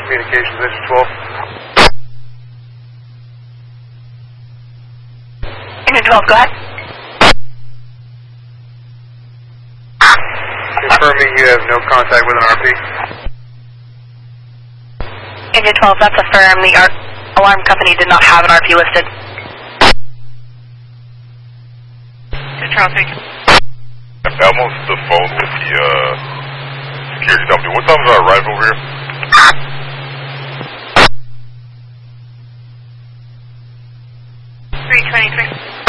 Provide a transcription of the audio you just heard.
Communications, engine 12. Engine 12, go ahead. Confirming you have no contact with an RP. Engine 12, that's a firm. The alarm company did not have an RP listed. Charles, I'm almost the phone with the security company. What time is our arrival over here? 3:23.